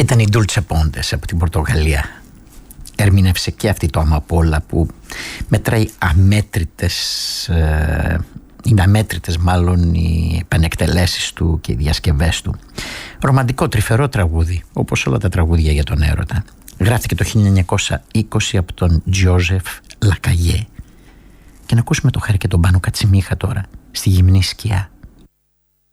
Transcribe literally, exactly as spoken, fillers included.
Ήταν η Dulce Pontes από την Πορτογαλία. Ερμήνευσε και αυτή το Αμαπόλα που μετράει αμέτρητες, ε, είναι αμέτρητες μάλλον οι επανεκτελέσεις του και οι διασκευές του. Ρομαντικό, τρυφερό τραγούδι, όπως όλα τα τραγούδια για τον έρωτα. Γράφτηκε το χίλια εννιακόσια είκοσι από τον Τζόζεφ Λακαγιέ. Και να ακούσουμε το Χάρη και τον Πάνο Κατσιμίχα τώρα, στη Γυμνή Σκιά.